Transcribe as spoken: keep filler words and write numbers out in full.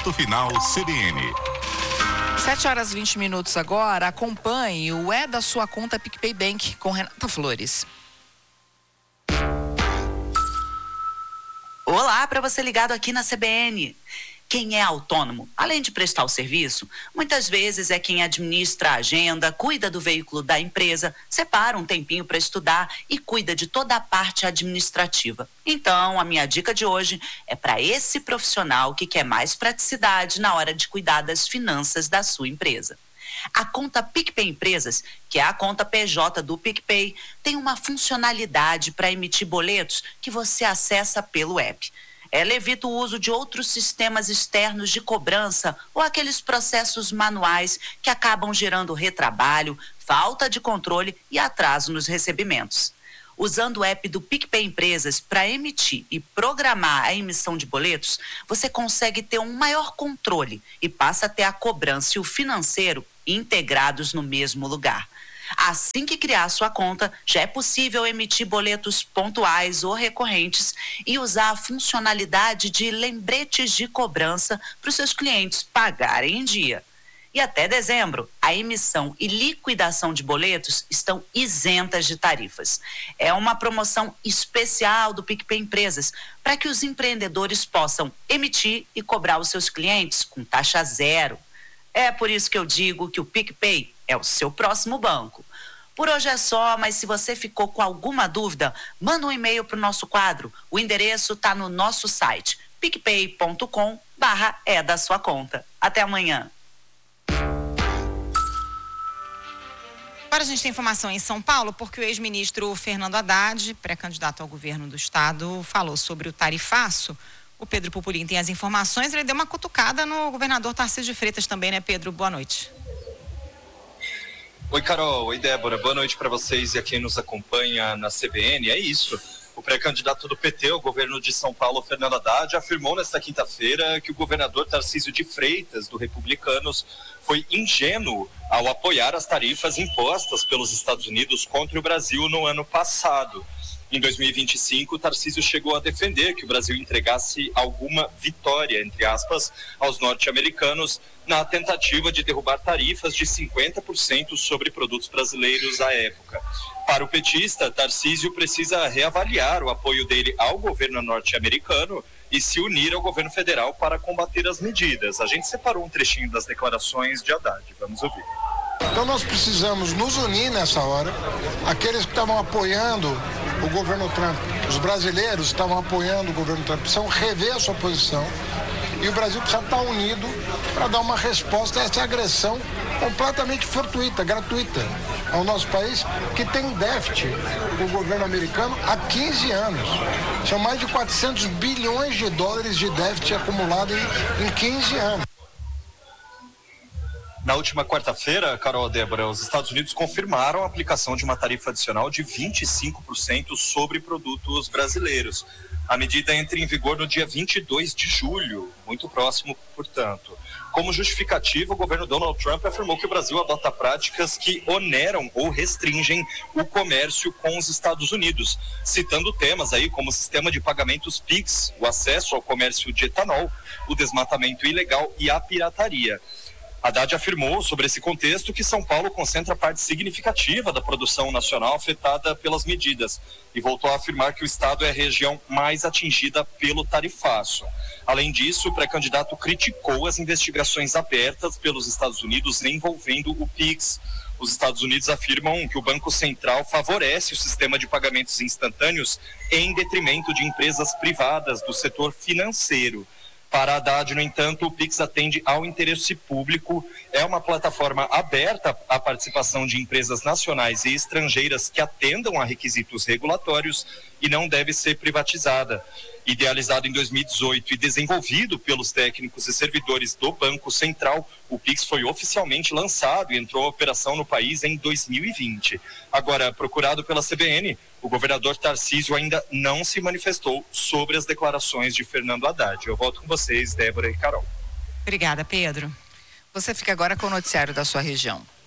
Ponto Final C B N. sete horas e vinte minutos agora. Acompanhe o É da Sua Conta PicPay Bank com Renata Flores. Olá, para você ligado aqui na C B N. Quem é autônomo, além de prestar o serviço, muitas vezes é quem administra a agenda, cuida do veículo da empresa, separa um tempinho para estudar e cuida de toda a parte administrativa. Então, a minha dica de hoje é para esse profissional que quer mais praticidade na hora de cuidar das finanças da sua empresa. A conta PicPay Empresas, que é a conta P J do PicPay, tem uma funcionalidade para emitir boletos que você acessa pelo app. Ela evita o uso de outros sistemas externos de cobrança ou aqueles processos manuais que acabam gerando retrabalho, falta de controle e atraso nos recebimentos. Usando o app do PicPay Empresas para emitir e programar a emissão de boletos, você consegue ter um maior controle e passa a ter a cobrança e o financeiro integrados no mesmo lugar. Assim que criar sua conta, já é possível emitir boletos pontuais ou recorrentes e usar a funcionalidade de lembretes de cobrança para os seus clientes pagarem em dia. E até dezembro, a emissão e liquidação de boletos estão isentas de tarifas. É uma promoção especial do PicPay Empresas para que os empreendedores possam emitir e cobrar os seus clientes com taxa zero. É por isso que eu digo que o PicPay é o seu próximo banco. Por hoje é só, mas se você ficou com alguma dúvida, manda um e-mail para o nosso quadro. O endereço está no nosso site, picpay ponto com barra é da sua conta. Até amanhã. Agora a gente tem informação em São Paulo, porque o ex-ministro Fernando Haddad, pré-candidato ao governo do estado, falou sobre o tarifaço. O Pedro Pupulim tem as informações, ele deu uma cutucada no governador Tarcísio de Freitas também, né, Pedro? Boa noite. Oi, Carol. Oi, Débora. Boa noite para vocês e a quem nos acompanha na C B N. É isso. O pré-candidato do P T ao governo de São Paulo, Fernando Haddad, afirmou nesta quinta-feira que o governador Tarcísio de Freitas, do Republicanos, foi ingênuo ao apoiar as tarifas impostas pelos Estados Unidos contra o Brasil no ano passado. Em dois mil e vinte e cinco, Tarcísio chegou a defender que o Brasil entregasse alguma vitória, entre aspas, aos norte-americanos na tentativa de derrubar tarifas de cinquenta por cento sobre produtos brasileiros à época. Para o petista, Tarcísio precisa reavaliar o apoio dele ao governo norte-americano e se unir ao governo federal para combater as medidas. A gente separou um trechinho das declarações de Haddad. Vamos ouvir. Então nós precisamos nos unir nessa hora. Aqueles que estavam apoiando o governo Trump, os brasileiros estavam apoiando o governo Trump, precisam rever a sua posição. E o Brasil precisa estar unido para dar uma resposta a essa agressão completamente fortuita, gratuita ao nosso país, que tem déficit com o governo americano há quinze anos. São mais de quatrocentos bilhões de dólares de déficit acumulado em, em quinze anos. Na última quarta-feira, Carol, Débora, os Estados Unidos confirmaram a aplicação de uma tarifa adicional de vinte e cinco por cento sobre produtos brasileiros. A medida entra em vigor no dia vinte e dois de julho, muito próximo, portanto. Como justificativa, o governo Donald Trump afirmou que o Brasil adota práticas que oneram ou restringem o comércio com os Estados Unidos, citando temas aí como o sistema de pagamentos Pix, o acesso ao comércio de etanol, o desmatamento ilegal e a pirataria. Haddad afirmou sobre esse contexto que São Paulo concentra parte significativa da produção nacional afetada pelas medidas e voltou a afirmar que o estado é a região mais atingida pelo tarifaço. Além disso, o pré-candidato criticou as investigações abertas pelos Estados Unidos envolvendo o Pix. Os Estados Unidos afirmam que o Banco Central favorece o sistema de pagamentos instantâneos em detrimento de empresas privadas do setor financeiro. Para a Haddad, no entanto, o Pix atende ao interesse público, é uma plataforma aberta à participação de empresas nacionais e estrangeiras que atendam a requisitos regulatórios e não deve ser privatizada. Idealizado em dois mil e dezoito e desenvolvido pelos técnicos e servidores do Banco Central, o Pix foi oficialmente lançado e entrou em operação no país em dois mil e vinte. Agora, procurado pela C B N, o governador Tarcísio ainda não se manifestou sobre as declarações de Fernando Haddad. Eu volto com vocês, Débora e Carol. Obrigada, Pedro. Você fica agora com o noticiário da sua região.